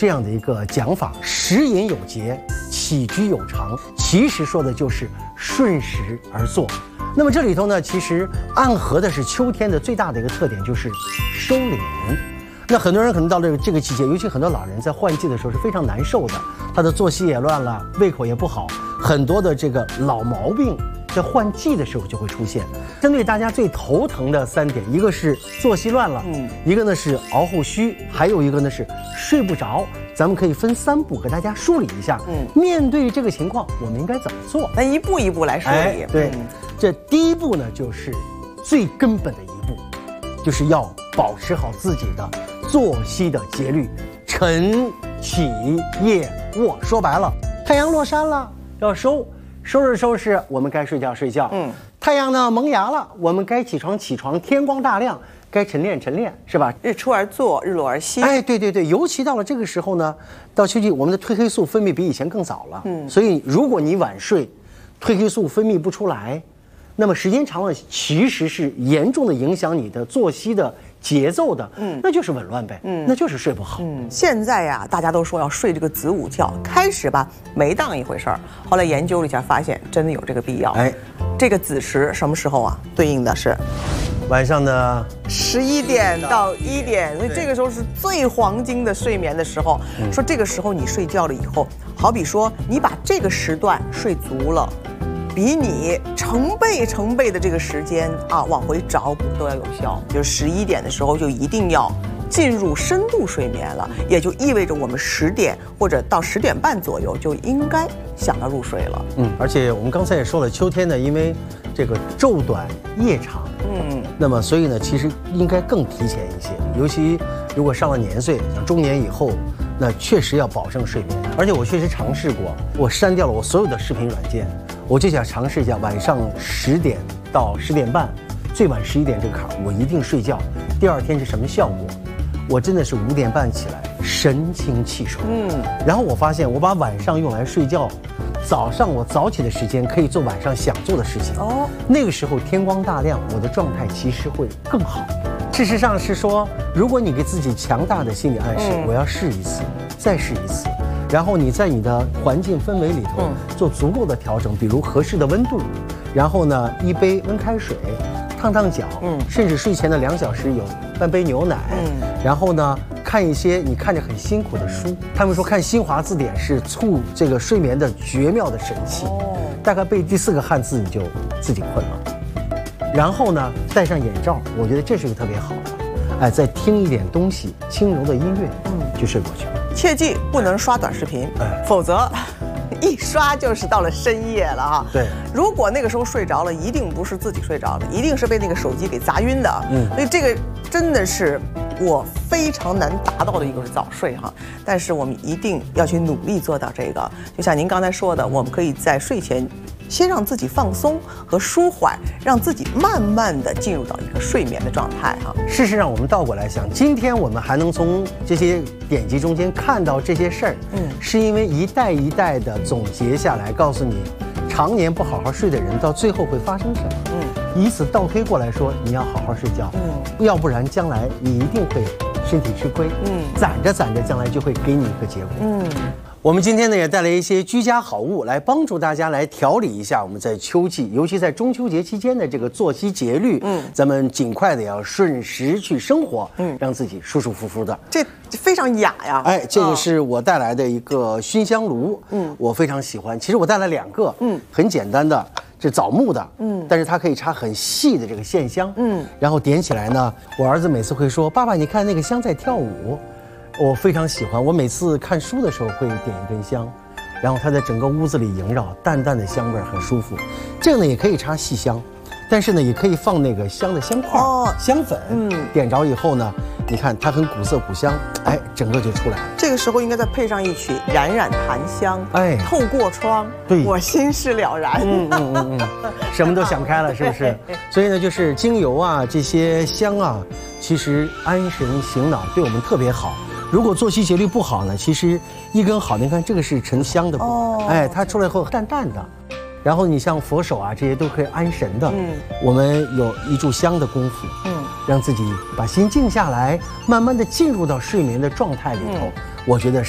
这样的一个讲法，食饮有节，起居有常，其实说的就是顺时而作。那么这里头呢，其实暗合的是秋天的最大的一个特点，就是收敛。那很多人可能到了这个季节，尤其很多老人在换季的时候是非常难受的，他的作息也乱了，胃口也不好，很多的这个老毛病在换季的时候就会出现。针对大家最头疼的3点，一个是作息乱了，一个呢是熬后虚，还有一个呢是睡不着。咱们可以分3步给大家梳理一下。面对这个情况，我们应该怎么做？ 那一步一步来梳理。 对，这第一步呢，就是最根本的一步，就是要保持好自己的作息的节律，晨起夜卧。说白了，太阳落山了要收拾收拾，我们该睡觉睡觉。太阳呢萌芽了，我们该起床起床，天光大亮该晨练晨练，是吧？ 日出而作，日落而息。 哎，对对对，尤其到了这个时候呢，到秋季我们的褪黑素分泌比以前更早了。所以如果你晚睡，褪黑素分泌不出来，那么时间长了其实是严重的影响你的作息的节奏的。那就是紊乱呗。那就是睡不好。 现在呀，大家都说要睡这个子午觉，开始吧没当一回事儿，后来研究了一下，发现真的有这个必要。这个子时什么时候啊？对应的是晚上的 11点到1点，所以这个时候是最黄金的睡眠的时候。说这个时候你睡觉了以后，好比说你把这个时段睡足了，比你成倍的这个时间啊往回找补都要有效。就是11点的时候就一定要进入深度睡眠了，也就意味着我们10点或者到10点半左右就应该想要入睡了。 而且我们刚才也说了，秋天呢，因为这个昼短夜长，那么所以呢，其实应该更提前一些，尤其如果上了年岁，像中年以后，那确实要保证睡眠。而且我确实尝试过，我删掉了我所有的视频软件，我就想尝试一下晚上10点到10点半，最晚11点这个坎儿，我一定睡觉。第二天是什么效果？我真的是5点半起来，神清气爽。然后我发现我把晚上用来睡觉，早上我早起的时间可以做晚上想做的事情。那个时候天光大亮，我的状态其实会更好。事实上是说，如果你给自己强大的心理暗示，我要试一次，再试一次，然后你在你的环境氛围里头做足够的调整，比如合适的温度，然后呢一杯温开水烫烫脚，甚至睡前的2小时有半杯牛奶，然后呢看一些你看着很辛苦的书。他们说看新华字典是促这个睡眠的绝妙的神器。大概背第4个汉字你就自己困了。然后呢戴上眼罩，我觉得这是个特别好的。再听一点东西，轻柔的音乐，就睡过去了。 切记不能刷短视频，否则一刷就是到了深夜了哈。 对， 如果那个时候睡着了，一定不是自己睡着了，一定是被那个手机给砸晕的。所以这个真的是我非常难达到的一个早睡哈。但是我们一定要去努力做到这个。就像您刚才说的，我们可以在睡前先让自己放松和舒缓，让自己慢慢的进入到一个睡眠的状态哈。 事实上，我们倒过来想，今天我们还能从这些典籍中间看到这些事儿，是因为一代一代的总结下来，告诉你，常年不好好睡的人，到最后会发生什么。以此倒推过来说，你要好好睡觉，要不然将来你一定会身体吃亏，攒着攒着，将来就会给你一个结果。我们今天呢也带来一些居家好物，来帮助大家来调理一下我们在秋季，尤其在中秋节期间的这个作息节律。咱们尽快的要顺时去生活，让自己舒舒服服的。 这非常雅呀！ 这个是我带来的一个熏香炉，我非常喜欢。其实我带来2个，很简单的，这枣木的，但是它可以插很细的这个线香，然后点起来呢，我儿子每次会说：“爸爸，你看那个香在跳舞。”我非常喜欢，我每次看书的时候会点一根香，然后它在整个屋子里萦绕，淡淡的香味很舒服。这个呢也可以插细香，但是呢也可以放那个香的香块、香粉，点着以后呢，你看它很古色古香，整个就出来了。 这个时候应该再配上一曲《冉冉檀香》，透过窗， 对， 我心事了然， 什么都想开了，是不是？所以呢，就是精油啊，这些香啊，其实安神醒脑，对我们特别好。如果作息节律不好呢，其实一根好的，你看这个是沉香的果，它出来后淡淡的，然后你像佛手啊这些都可以安神的。我们有一炷香的功夫，让自己把心静下来，慢慢的进入到睡眠的状态里头，我觉得